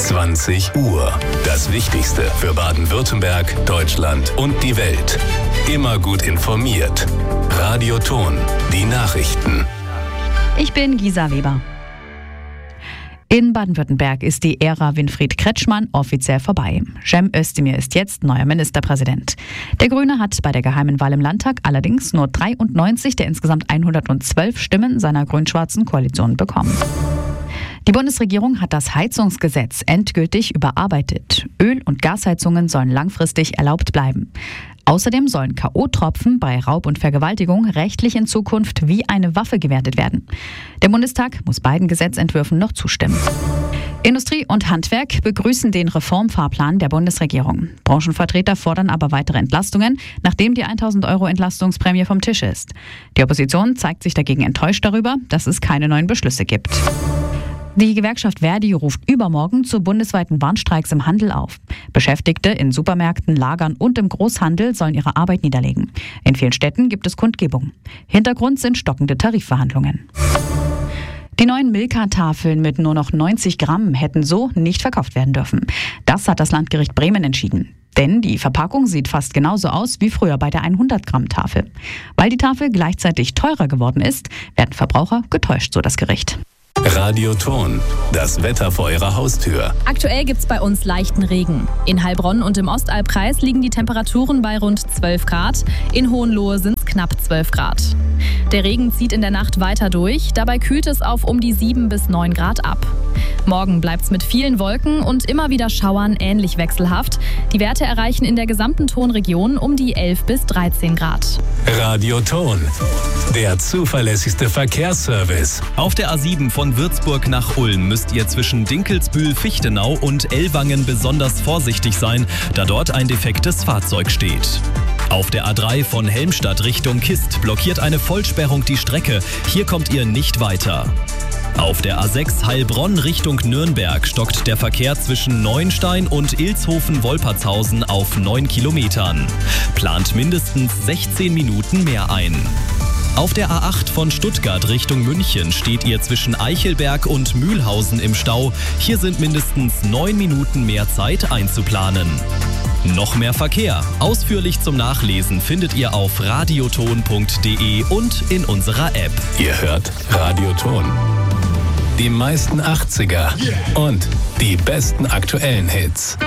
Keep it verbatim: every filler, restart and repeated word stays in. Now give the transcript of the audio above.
zwanzig Uhr. Das Wichtigste für Baden-Württemberg, Deutschland und die Welt. Immer gut informiert. Radio Ton, die Nachrichten. Ich bin Gisa Weber. In Baden-Württemberg ist die Ära Winfried Kretschmann offiziell vorbei. Cem Özdemir ist jetzt neuer Ministerpräsident. Der Grüne hat bei der geheimen Wahl im Landtag allerdings nur dreiundneunzig der insgesamt hundertzwölf Stimmen seiner grün-schwarzen Koalition bekommen. Die Bundesregierung hat das Heizungsgesetz endgültig überarbeitet. Öl- und Gasheizungen sollen langfristig erlaubt bleiben. Außerdem sollen K O-Tropfen bei Raub und Vergewaltigung rechtlich in Zukunft wie eine Waffe gewertet werden. Der Bundestag muss beiden Gesetzentwürfen noch zustimmen. Industrie und Handwerk begrüßen den Reformfahrplan der Bundesregierung. Branchenvertreter fordern aber weitere Entlastungen, nachdem die tausend Euro Entlastungsprämie vom Tisch ist. Die Opposition zeigt sich dagegen enttäuscht darüber, dass es keine neuen Beschlüsse gibt. Die Gewerkschaft Verdi ruft übermorgen zu bundesweiten Warnstreiks im Handel auf. Beschäftigte in Supermärkten, Lagern und im Großhandel sollen ihre Arbeit niederlegen. In vielen Städten gibt es Kundgebungen. Hintergrund sind stockende Tarifverhandlungen. Die neuen Milka-Tafeln mit nur noch neunzig Gramm hätten so nicht verkauft werden dürfen. Das hat das Landgericht Bremen entschieden. Denn die Verpackung sieht fast genauso aus wie früher bei der hundert Gramm Tafel. Weil die Tafel gleichzeitig teurer geworden ist, werden Verbraucher getäuscht, so das Gericht. Radio Ton, das Wetter vor Ihrer Haustür. Aktuell gibt's bei uns leichten Regen. In Heilbronn und im Ostalbkreis liegen die Temperaturen bei rund zwölf Grad. In Hohenlohe sind es knapp zwölf Grad. Der Regen zieht in der Nacht weiter durch. Dabei kühlt es auf um die sieben bis neun Grad ab. Morgen bleibt's mit vielen Wolken und immer wieder Schauern ähnlich wechselhaft. Die Werte erreichen in der gesamten Tonregion um die elf bis dreizehn Grad. Radio Ton, der zuverlässigste Verkehrsservice. Auf der A sieben von Würzburg nach Ulm müsst ihr zwischen Dinkelsbühl, Fichtenau und Ellwangen besonders vorsichtig sein, da dort ein defektes Fahrzeug steht. Auf der A drei von Helmstadt Richtung Kist blockiert eine Vollsperrung die Strecke. Hier kommt ihr nicht weiter. Auf der A sechs Heilbronn Richtung Nürnberg stockt der Verkehr zwischen Neuenstein und Ilshofen-Wolpertshausen auf neun Kilometern. Plant mindestens sechzehn Minuten mehr ein. Auf der A acht von Stuttgart Richtung München steht ihr zwischen Eichelberg und Mühlhausen im Stau. Hier sind mindestens neun Minuten mehr Zeit einzuplanen. Noch mehr Verkehr. Ausführlich zum Nachlesen findet ihr auf radioton punkt de und in unserer App. Ihr hört Radio Ton. Die meisten achtziger und die besten aktuellen Hits.